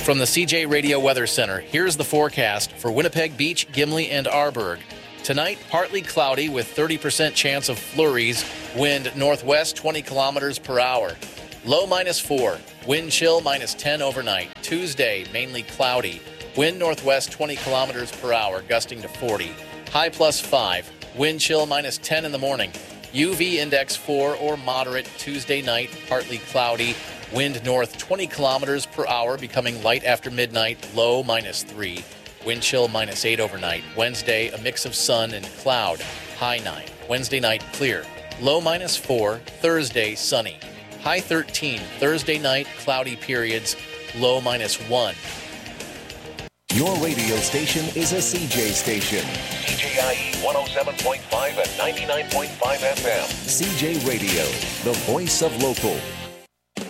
From the CJ Radio Weather Center, here's the forecast for Winnipeg Beach, Gimli, and Arborg. Tonight, partly cloudy with 30% chance of flurries. Wind northwest 20 kilometers per hour. Low -4. Wind chill -10 overnight. Tuesday, mainly cloudy. Wind northwest 20 kilometers per hour, gusting to 40. High +5. Wind chill -10 in the morning. UV index 4 or moderate. Tuesday night, partly cloudy. Wind north 20 kilometers per hour, becoming light after midnight. Low -3. Wind chill -8 overnight. Wednesday, a mix of sun and cloud. High 9. Wednesday night, clear. Low -4. Thursday, sunny. High 13. Thursday night, cloudy periods. Low -1. Your radio station is a CJ station. CJIE 107.5 and 99.5 FM. CJ Radio, the voice of local.